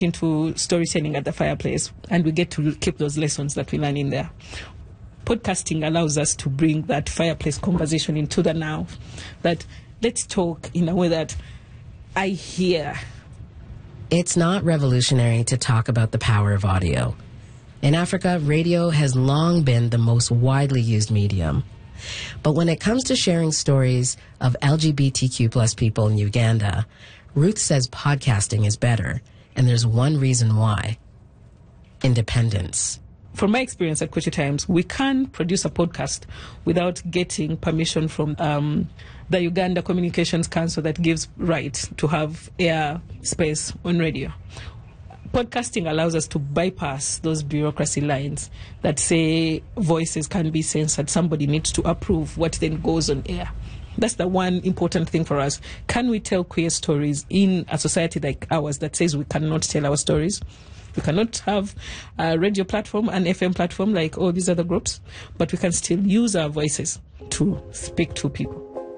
into storytelling at the fireplace, and we get to keep those lessons that we learn in there. Podcasting allows us to bring that fireplace conversation into the now. That let's talk in a way that I hear. It's not revolutionary to talk about the power of audio. In Africa, radio has long been the most widely used medium. But when it comes to sharing stories of LGBTQ plus people in Uganda, Ruth says podcasting is better, and there's one reason why: independence. From my experience at Kuchu Times, we can produce a podcast without getting permission from the Uganda Communications Council that gives right to have air space on radio. Podcasting allows us to bypass those bureaucracy lines that say voices can be censored. Somebody needs to approve what then goes on air. That's the one important thing for us. Can we tell queer stories in a society like ours that says we cannot tell our stories? We cannot have a radio platform, an FM platform like all these other groups, but we can still use our voices to speak to people.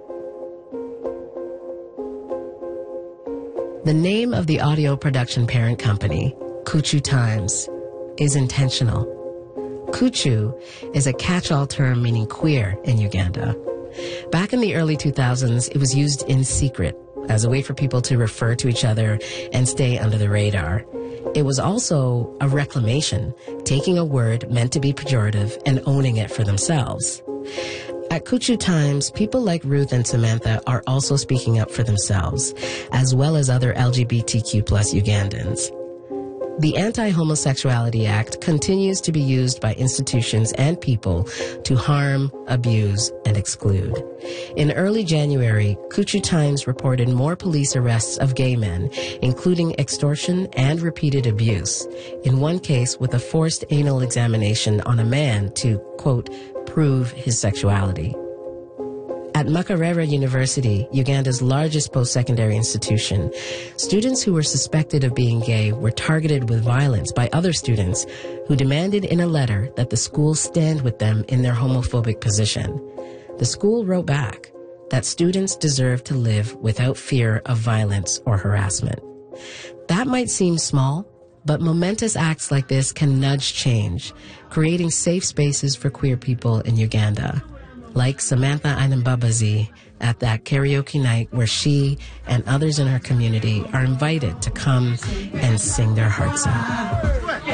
The name of the audio production parent company, Kuchu Times, is intentional. Kuchu is a catch-all term meaning queer in Uganda. Back in the early 2000s, it was used in secret as a way for people to refer to each other and stay under the radar. It was also a reclamation, taking a word meant to be pejorative and owning it for themselves. At Kuchu Times, people like Ruth and Samantha are also speaking up for themselves, as well as other LGBTQ plus Ugandans. The Anti-Homosexuality Act continues to be used by institutions and people to harm, abuse, and exclude. In early January, Kuchu Times reported more police arrests of gay men, including extortion and repeated abuse, in one case with a forced anal examination on a man to, quote, prove his sexuality. At Makerere University, Uganda's largest post-secondary institution, students who were suspected of being gay were targeted with violence by other students who demanded in a letter that the school stand with them in their homophobic position. The school wrote back that students deserve to live without fear of violence or harassment. That might seem small, but momentous acts like this can nudge change, creating safe spaces for queer people in Uganda. Like Samantha Ainambabazi at that karaoke night where she and others in her community are invited to come and sing their hearts out.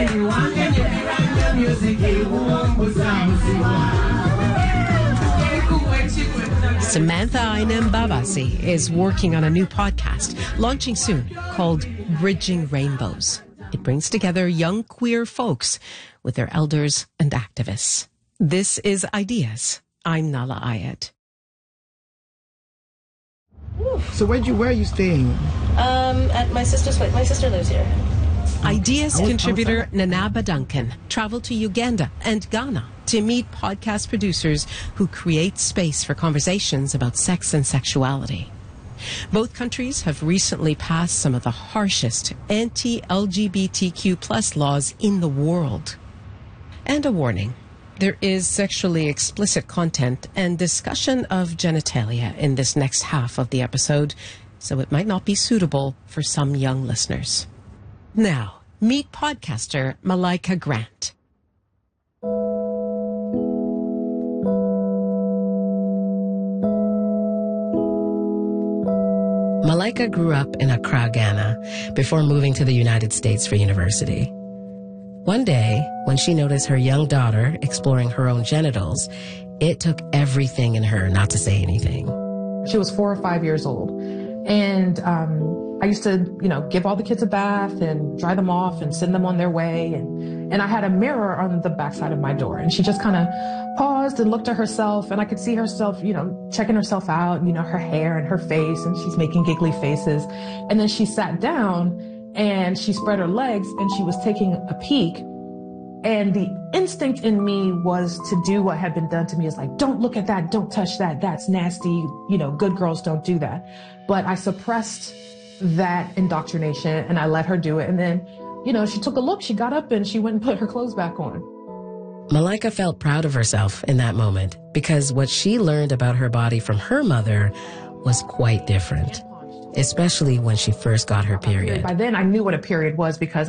Samantha Ainambabazi is working on a new podcast, launching soon, called Bridging Rainbows. It brings together young queer folks with their elders and activists. This is Ideas. I'm Nala Ayed. So where are you staying? At my sister's place. My sister lives here. Ideas contributor Nanaba Duncan traveled to Uganda and Ghana to meet podcast producers who create space for conversations about sex and sexuality. Both countries have recently passed some of the harshest anti-LGBTQ plus laws in the world. And a warning. There is sexually explicit content and discussion of genitalia in this next half of the episode, so it might not be suitable for some young listeners. Now, meet podcaster Malaika Grant. Malaika grew up in Accra, Ghana, before moving to the United States for university. One day, when she noticed her young daughter exploring her own genitals, it took everything in her not to say anything. She was 4 or 5 years old. And I used to, give all the kids a bath and dry them off and send them on their way. And I had a mirror on the backside of my door. And she just kind of paused and looked at herself. And I could see herself, checking herself out, her hair and her face. And she's making giggly faces. And then she sat down and she spread her legs and she was taking a peek. And the instinct in me was to do what had been done to me, is like, don't look at that, don't touch that, that's nasty, good girls don't do that. But I suppressed that indoctrination and I let her do it. And then, she took a look, she got up and she went and put her clothes back on. Malaika felt proud of herself in that moment because what she learned about her body from her mother was quite different. especially when she first got her period. By then, I knew what a period was because